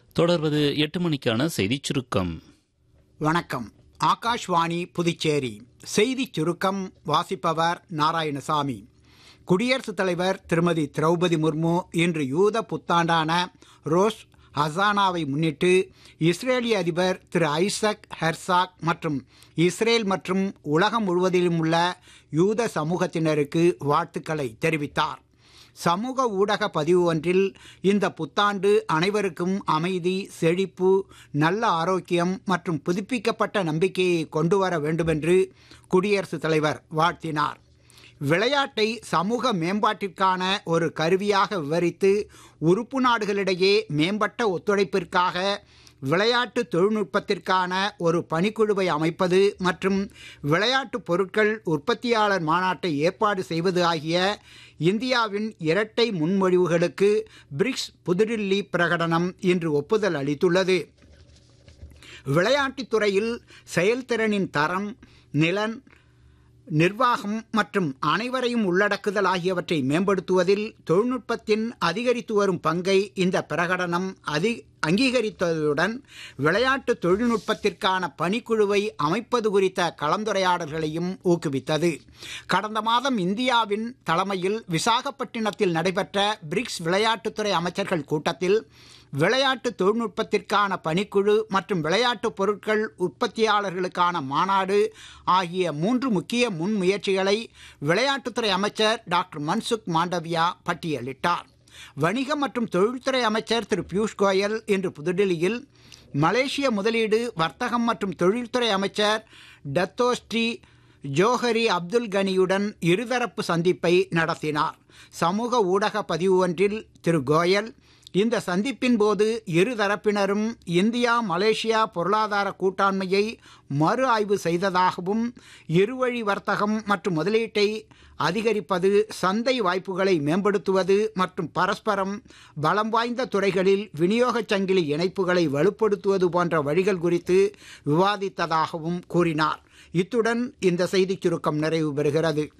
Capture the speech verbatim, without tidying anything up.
தொடர்வது எட்டு மணிக்கான செய்திச் சுருக்கம். வணக்கம். ஆகாஷ்வாணி புதுச்சேரி செய்திச் சுருக்கம் வாசிப்பவர் நாராயணசாமி. குடியரசுத் தலைவர் திருமதி திரௌபதி முர்மு இன்று யூத புத்தாண்டான ரோஷ் ஹசானாவை முன்னிட்டு இஸ்ரேலிய அதிபர் திரு ஐசக் ஹெர்சாக் மற்றும் இஸ்ரேல் மற்றும் உலகம் முழுவதிலும் உள்ள யூத சமூகத்தினருக்கு வாழ்த்துக்களை தெரிவித்தார். சமூக ஊடக பதிவு ஒன்றில் இந்த புத்தாண்டு அனைவருக்கும் அமைதி, செழிப்பு, நல்ல ஆரோக்கியம் மற்றும் புதுப்பிக்கப்பட்ட நம்பிக்கையை கொண்டு வர வேண்டுமென்று குடியரசுத் தலைவர் வாழ்த்தினார். விளையாட்டை சமூக மேம்பாட்டிற்கான ஒரு கருவியாக விவரித்து உறுப்பு நாடுகளிடையே மேம்பட்ட ஒத்துழைப்பிற்காக விளையாட்டு தொழில்நுட்பத்திற்கான ஒரு பணிக்குழுவை அமைப்பது மற்றும் விளையாட்டு பொருட்கள் உற்பத்தியாளர் மாநாட்டை ஏற்பாடு செய்வது ஆகிய இந்தியாவின் இரட்டை முன்மொழிவுகளுக்கு பிரிக்ஸ் புதுடில்லி பிரகடனம் இன்று ஒப்புதல் அளித்துள்ளது. விளையாட்டுத் துறையில் செயல்திறனின் தரம், நிலன், நிர்வாகம் மற்றும் அனைவரையும் உள்ளடக்குதல் ஆகியவற்றை மேம்படுத்துவதில் தொழில்நுட்பத்தின் அதிகரித்து வரும் பங்கை இந்த பிரகடனம் அதி அங்கீகரித்ததுடன் விளையாட்டு தொழில்நுட்பத்திற்கான பணிக்குழுவை அமைப்பது குறித்த கலந்துரையாடல்களையும் ஊக்குவித்தது. கடந்த மாதம் இந்தியாவின் தலைமையில் விசாகப்பட்டினத்தில் நடைபெற்ற பிரிக்ஸ் விளையாட்டுத்துறை அமைச்சர்கள் கூட்டத்தில் விளையாட்டு தொழில்நுட்பத்திற்கான பணிக்குழு மற்றும் விளையாட்டு பொருட்கள் உற்பத்தியாளர்களுக்கான மாநாடு ஆகிய மூன்று முக்கிய முன்முயற்சிகளை விளையாட்டுத்துறை அமைச்சர் டாக்டர் மன்சுக் மாண்டவியா பட்டியலிட்டார். வணிக மற்றும் தொழில்துறை அமைச்சர் திரு பியூஷ் கோயல் இன்று புதுடில்லியில் மலேசிய முதலீடு, வர்த்தகம் மற்றும் தொழில்துறை அமைச்சர் டத்தோஸ்ரீ ஜோஹரி அப்துல் கனியுடன் இருதரப்பு சந்திப்பை நடத்தினார். சமூக ஊடக பதிவு ஒன்றில் திரு கோயல் இந்த சந்திப்பின் போது இருதரப்பினரும் இந்தியா மலேசியா பொருளாதார கூட்டாண்மையை மறு ஆய்வு செய்ததாகவும், இருவழி வர்த்தகம் மற்றும் முதலீட்டை அதிகரிப்பது, சந்தை வாய்ப்புகளை மேம்படுத்துவது மற்றும் பரஸ்பரம் பலம் வாய்ந்த துறைகளில் விநியோகச் சங்கிலி இணைப்புகளை வலுப்படுத்துவது போன்ற வழிகள் குறித்து விவாதித்ததாகவும் கூறினார். இத்துடன் இந்த செய்திச் சுருக்கம் நிறைவு பெறுகிறது.